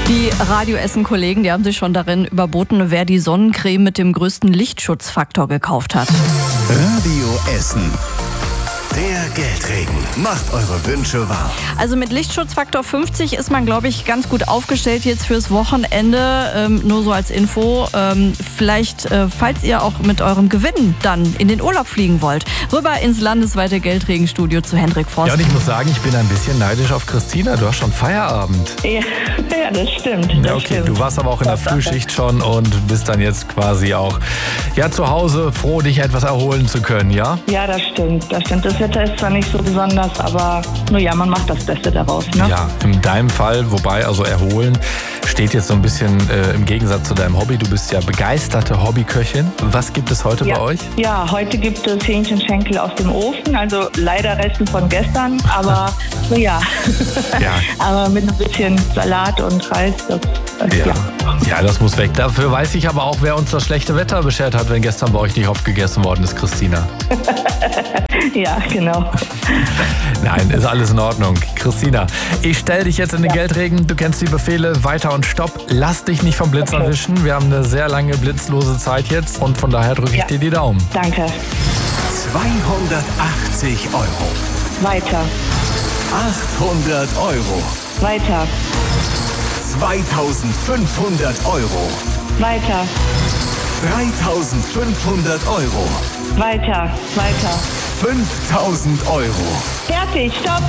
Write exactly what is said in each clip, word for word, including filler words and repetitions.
Die Radio Essen-Kollegen, die haben sich schon darin überboten, wer die Sonnencreme mit dem größten Lichtschutzfaktor gekauft hat. Radio Essen. Der Geldregen macht eure Wünsche wahr. Also mit Lichtschutzfaktor fünfzig ist man, glaube ich, ganz gut aufgestellt jetzt fürs Wochenende. Ähm, nur so als Info. Ähm, vielleicht, äh, falls ihr auch mit eurem Gewinn dann in den Urlaub fliegen wollt, rüber ins landesweite Geldregenstudio zu Hendrik Frost. Ja, und ich muss sagen, ich bin ein bisschen neidisch auf Christina. Du hast schon Feierabend. Ja, ja, das stimmt. Das Ja, okay, stimmt. du warst aber auch in der Frühschicht schon und bist dann jetzt quasi auch ja, zu Hause froh, dich etwas erholen zu können, ja? Ja, das stimmt. Das stimmt. Das Wetter ist zwar nicht so besonders, aber nur ja, man macht das Beste daraus. Ne? Ja, in deinem Fall, wobei also erholen steht jetzt so ein bisschen äh, im Gegensatz zu deinem Hobby. Du bist ja begeisterte Hobbyköchin. Was gibt es heute ja. bei euch? Ja, heute gibt es Hähnchenschenkel aus dem Ofen, also leider Resten von gestern, aber so ja. Ja. Aber mit ein bisschen Salat und Reis, das äh, Ja. ja. ja, das muss weg. Dafür weiß ich aber auch, wer uns das schlechte Wetter beschert hat, wenn gestern bei euch nicht oft gegessen worden ist, Christina. Ja, genau. Nein, ist alles in Ordnung. Christina, ich stelle dich jetzt in den Ja. Geldregen. Du kennst die Befehle, weiter und stopp. Lass dich nicht vom Blitz Okay. erwischen. Wir haben eine sehr lange blitzlose Zeit jetzt und von daher drücke ich Ja. dir die Daumen. Danke. zweihundertachtzig Euro. Weiter. achthundert Euro. Weiter. zweitausendfünfhundert Euro. Weiter. dreitausendfünfhundert Euro. Weiter. Weiter. fünftausend Euro. Fertig. Stopp.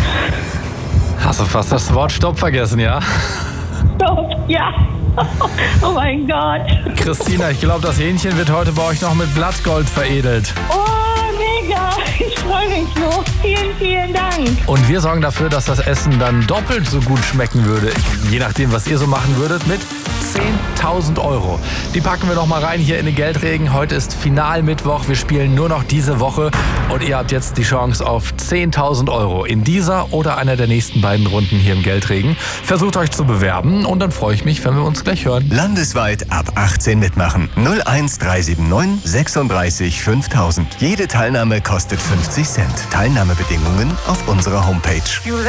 Hast du fast das Wort Stopp vergessen, ja? Stopp. Ja. Oh mein Gott. Christina, ich glaube, das Hähnchen wird heute bei euch noch mit Blattgold veredelt. Oh, mega. Ich freue mich so. Vielen, vielen Dank. Und wir sorgen dafür, dass das Essen dann doppelt so gut schmecken würde. Je nachdem, was ihr so machen würdet, mit zehntausend Euro. Die packen wir noch mal rein hier in den Geldregen. Heute ist Finalmittwoch. Wir spielen nur noch diese Woche. Und ihr habt jetzt die Chance auf zehntausend Euro in dieser oder einer der nächsten beiden Runden hier im Geldregen. Versucht euch zu bewerben und dann freue ich mich, wenn wir uns gleich hören. Landesweit ab achtzehn mitmachen. null eins drei sieben neun sechsunddreißig fünftausend. Jede Teilnahme kostet fünfzig Cent. Teilnahmebedingungen auf unserer Homepage.